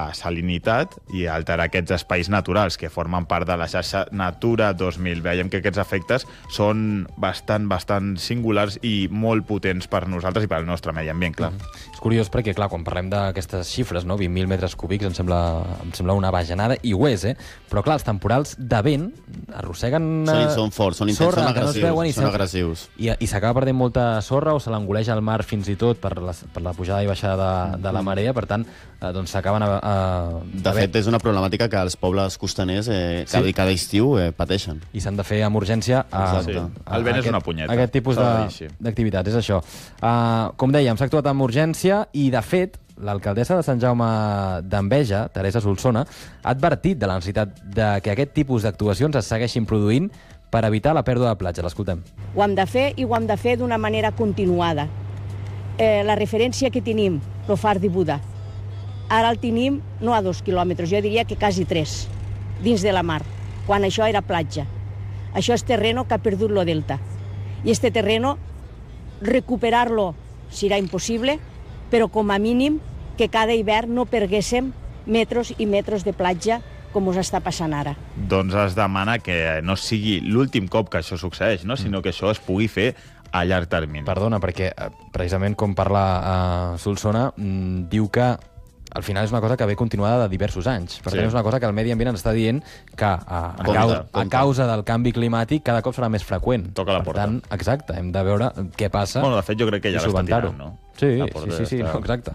la salinitat i alterar aquests espais naturals que formen part de la xarxa Natura 2000. Veiem que aquests efectes són bastant singulars i molt potents per nosaltres i pel nostre medi ambient, clar. És curiós perquè, clar, quan parlem d'aquestes xifres, no? 20.000 metres cúbics, em sembla una bajanada, i ho és, però clar, els temporals de vent arrosseguen Són forts, són intents, són agressius. I s'acaba perdent molta sorra o se l'engoleix al mar fins i tot per la pujada i baixada de la marea, per tant, doncs s'acaben De fet, és una problemàtica que els pobles costaners cada estiu pateixen. I s'han de fer amb urgència el vent és una punyeta. Aquest tipus d'activitats, és això. Com dèiem, s'ha actuat amb urgència i, de fet, l'alcaldessa de Sant Jaume d'Enveja, Teresa Solsona, ha advertit de la necessitat de que aquest tipus d'actuacions es segueixin produint per evitar la pèrdua de platja. L'escoltem. Ho hem de fer i ho hem de fer d'una manera continuada. La referència que tenim, el far de Buda, ara el tenim no a 2 quilòmetres, jo diria que quasi 3, dins de la mar, quan això era platja. Això és terreno que ha perdut lo delta. I este terreno, recuperar-lo serà impossible, però com a mínim que cada hivern no perguéssim metres i metres de platja com us està passant ara. Doncs es demana que no sigui l'últim cop que això succeeix, no? Sinó que això es pugui fer a llarg termini. Perdona, perquè precisament com parla Solsona, diu que al final és una cosa que ve continuada de diversos anys. Per tant, és una cosa que el medi ambient ens està dient que a causa del canvi climàtic cada cop serà més freqüent. Toca la porta. Per tant, exacte, hem de veure què passa. Bueno, de fet, jo crec que ja l'està tirant, no? Sí, exacte.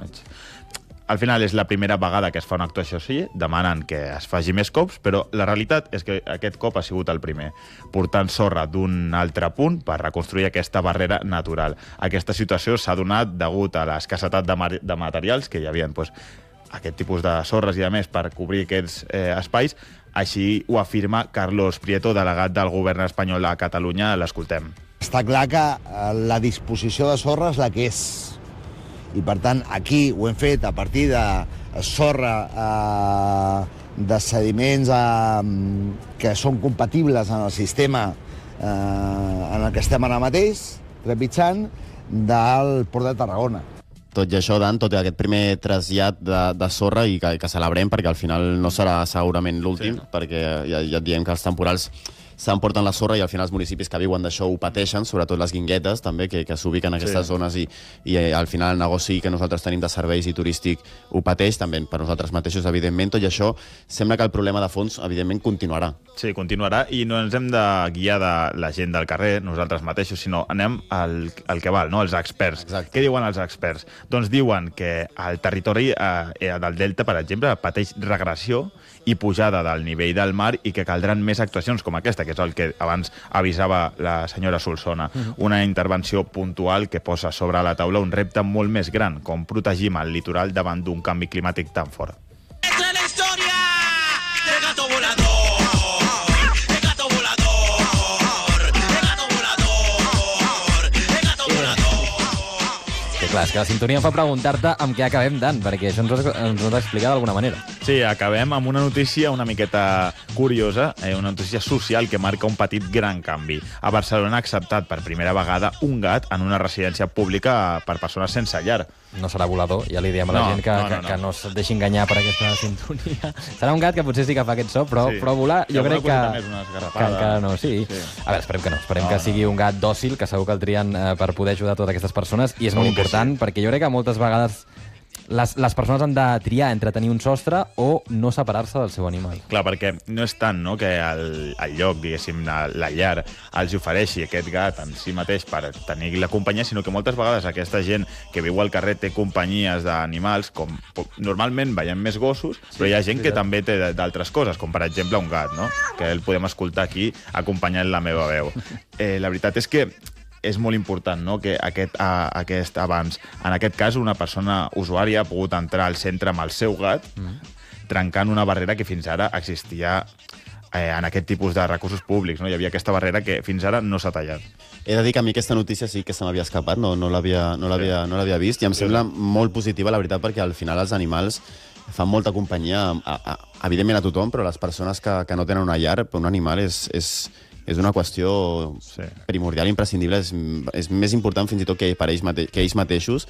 Al final és la primera vegada que es fa una actuació així, demanen que es faci més cops, però la realitat és que aquest cop ha sigut el primer, portant sorra d'un altre punt per reconstruir aquesta barrera natural. Aquesta situació s'ha donat degut a l'escassetat de materials que hi havia, aquest tipus de sorres i de més per cobrir aquests espais. Així ho afirma Carlos Prieto, delegat del govern espanyol a Catalunya. L'escoltem. Està clar que la disposició de sorra és la que és. I, per tant, aquí ho hem fet a partir de sorra de sediments que són compatibles en el sistema en el que estem ara mateix, trepitjant, del Port de Tarragona. Tot i això, Dan, tot i aquest primer trasllat de sorra i que celebrem, perquè al final no serà segurament l'últim, perquè ja et diem que els temporals s'emporten la sorra i al final els municipis que viuen d'això ho pateixen, sobretot les Guinguetes també, que s'ubiquen en aquestes zones i al final el negoci que nosaltres tenim de serveis i turístic ho pateix, també per nosaltres mateixos, evidentment. Tot i això, sembla que el problema de fons, evidentment, continuarà. Sí, continuarà, i no ens hem de guiar de la gent del carrer, nosaltres mateixos, sinó anem al que val, no? Els experts. Exacte. Què diuen els experts? Doncs diuen que el territori del Delta, per exemple, pateix regressió i pujada del nivell del mar i que caldran més actuacions com aquesta, que és el que abans avisava la senyora Solsona. Una intervenció puntual que posa sobre la taula un repte molt més gran, com protegim el litoral davant d'un canvi climàtic tan fort. Esta es la historia del gato volador. Clar, és que la sintonia em fa preguntar-te amb què acabem, Dan, perquè això ens ho has d'explicar d'alguna manera. Sí, acabem amb una notícia una miqueta curiosa, una notícia social que marca un petit gran canvi. A Barcelona ha acceptat per primera vegada un gat en una residència pública per persones sense llar. No serà volador, ja li diem a la gent que no es deixi enganyar per aquesta sintonia. Serà un gat que potser sí que fa aquest so, però volar jo crec que encara no. Sí. A veure, esperem que no. Esperem que sigui un gat dòcil, que segur que el trien per poder ajudar totes aquestes persones, i és molt important, perquè jo crec que moltes vegades les persones han de triar entre tenir un sostre o no separar-se del seu animal. Clar, perquè no és tant que el lloc, diguéssim, la llar, els ofereixi aquest gat en si mateix per tenir la companyia, sinó que moltes vegades aquesta gent que viu al carrer té companyies d'animals, com normalment veiem més gossos, però hi ha gent que també té d'altres coses, com per exemple un gat, no? Que el podem escoltar aquí acompanyant la meva veu. La veritat és que és molt important, no?, que aquest abans. En aquest cas, una persona usuària ha pogut entrar al centre amb el seu gat, trencant una barrera que fins ara existia en aquest tipus de recursos públics, no? Hi havia aquesta barrera que fins ara no s'ha tallat. He de dir que a mi aquesta notícia sí que se m'havia escapat, no l'havia vist, i em sembla molt positiva, la veritat, perquè al final els animals fan molta companyia, evidentment a tothom, però les persones que no tenen una llar, un animal és una qüestió primordial, imprescindible, és més important fins i tot que ells mateixos,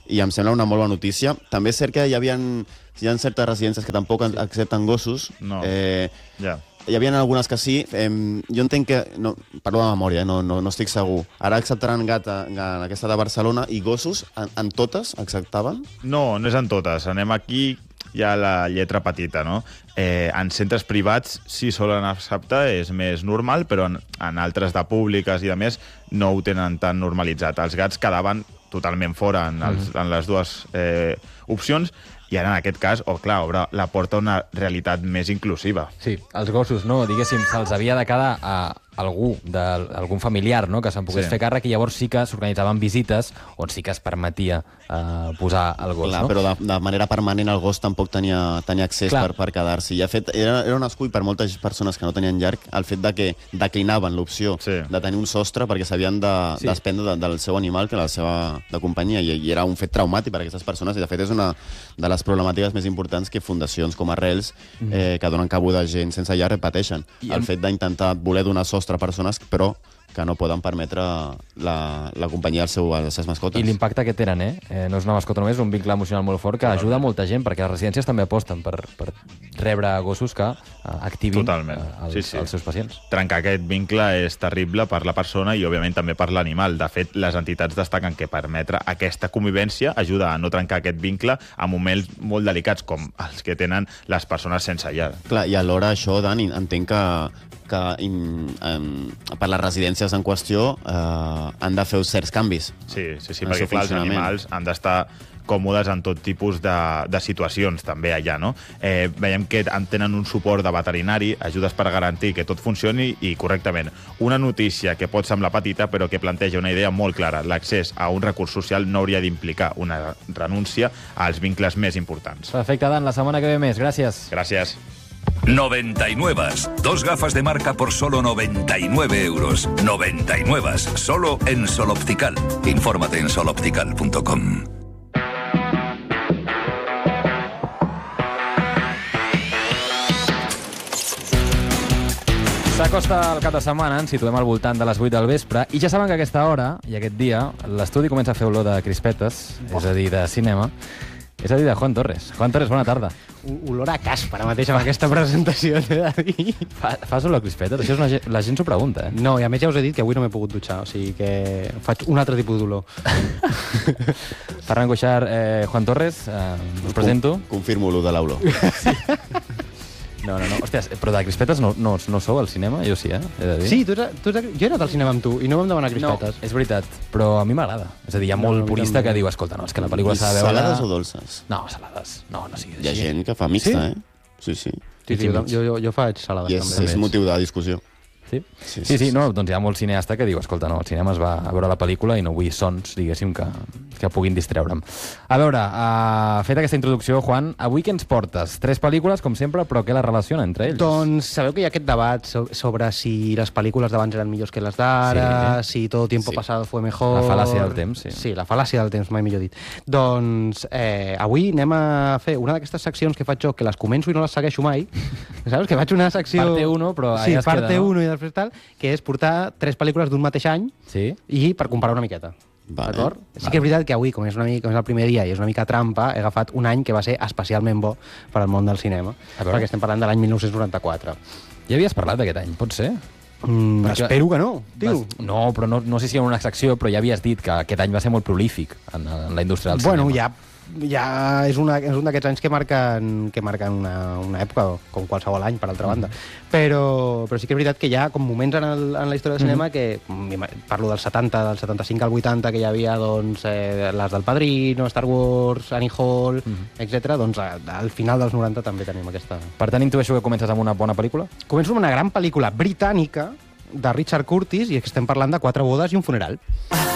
i em sembla una molt bona notícia. També és cert que hi ha certes residències que tampoc accepten gossos. No, Hi havia algunes que sí. Jo entenc que... No, parlo de memòria, no estic segur. Ara acceptaran gat en aquesta de Barcelona i gossos en totes acceptaven? No és en totes. Anem aquí, hi ha la lletra petita, no? En centres privats sí solen acceptar, és més normal, però en altres de públiques i de més no ho tenen tan normalitzat. Els gats quedaven totalment fora en les dues opcions, i ara, en aquest cas, obre la porta a una realitat més inclusiva. Sí, els gossos, no? Diguéssim, se'ls havia de quedar a algun familiar, no?, que se'n pogués fer càrrec, i llavors sí que s'organitzaven visites on sí que es permetia posar el gos, no? Però de manera permanent el gos tampoc tenia accés per quedar-s'hi. I, de fet, era un escull per moltes persones que no tenien llar el fet de que declinaven l'opció de tenir un sostre perquè s'havien de desprendre del seu animal, que era la seva de companyia, i era un fet traumàtic per a aquestes persones, i de fet és una de les problemàtiques més importants que fundacions com Arrels, que donen cabuda a gent sense llar, repeteixen. El fet d'intentar voler donar sostre a persones, però que no poden permetre la companyia de les seves mascotes. I l'impacte que tenen, no és una mascota només, és un vincle emocional molt fort que ajuda molta gent, perquè les residències també aposten per rebre gossos que activin els seus pacients. Trencar aquest vincle és terrible per la persona i, òbviament, també per l'animal. De fet, les entitats destaquen que permetre aquesta convivència ajuda a no trencar aquest vincle a moments molt delicats, com els que tenen les persones sense llar. Clar, i alhora això, Dani, entenc que per les residències en qüestió han de fer certs canvis. Sí, perquè clar, els animals han d'estar còmodes en tot tipus de situacions, també allà, no? Veiem que tenen un suport de veterinari, ajudes per garantir que tot funcioni i correctament. Una notícia que pot semblar petita, però que planteja una idea molt clara. L'accés a un recurs social no hauria d'implicar una renúncia als vincles més importants. Perfecte, Dan, la setmana que ve més. Gràcies. Gràcies. 99. 2 gafas de marca por solo 99 euros. 99. Solo en Sol Optical. Infórmate en soloptical.com. S'acosta el cap de setmana, ens situem al voltant de les 8 del vespre, i ja saben que a aquesta hora i aquest dia l'estudi comença a fer olor de crispetes, és a dir, de cinema, és a dir, de Juan Torres. Juan Torres, bona tarda. Olor a caspa, ara mateix, amb aquesta presentació, t'he de dir. Fas olor a crispetes? Això és la gent s'ho pregunta, No, i a més ja us he dit que avui no m'he pogut dutxar, o sigui que faig un altre tipus d'olor. Ferran Cuixart, Juan Torres, us presento. Confirmo lo de l'olor. No. Hòsties, però de crispetes no sou al cinema? Jo sí, he de dir. Sí, jo he anat al cinema amb tu i no vam demanar crispetes. No, és veritat, però a mi m'agrada. És a dir, hi ha molt purista que diu, escolta, no, és que la pel·lícula s'ha de veure... Salades o dolces? No, salades. No siguis així. Hi ha gent que fa mixta, Sí. Sí, jo faig salades també. I és motiu de discussió. Sí, no, doncs hi ha molt cineasta que diu, escolta, no, al cinema es va a veure la pel·lícula i no vull sons, diguéssim, que puguin distreure'm. A veure, feta aquesta introducció, Juan, avui què ens portes? 3 pel·lícules, com sempre, però què les relaciona entre ells? Doncs sabeu que hi ha aquest debat sobre si les pel·lícules d'abans eren millors que les d'ara, si Todo tiempo pasado fue mejor... La fal·làcia del temps, sí. Sí, la fal·làcia del temps, mai millor dit. Doncs avui anem a fer una d'aquestes seccions que faig jo, que les començo i no les segueixo mai. Saps? Que faig una secció... Parte 1, però sí, ja es queda, no? 1 i després tal, que és portar 3 pel·lícules d'un mateix any i per comparar una miqueta. D'acord? Sí que és veritat que avui, com és el primer dia i és una mica trampa, he agafat un any que va ser especialment bo per al món del cinema, perquè estem parlant de l'any 1994. Ja havies parlat d'aquest any, pot ser? Espero que no, tio. No, però no sé si en una secció, però ja havies dit que aquest any va ser molt prolífic en la indústria del cinema. Bueno, ja és un d'aquests anys que marquen una època, com qualsevol any, per altra banda. Però sí que és veritat que hi ha com moments en la història del cinema que, parlo del 70, del 75 al 80, que hi havia doncs, les del Padrino, Star Wars, Annie Hall, etc. Doncs al final dels 90 també tenim aquesta... Per tant, intueixo que comences amb una bona pel·lícula? Començo amb una gran pel·lícula britànica de Richard Curtis, i estem parlant de 4 bodes i un funeral.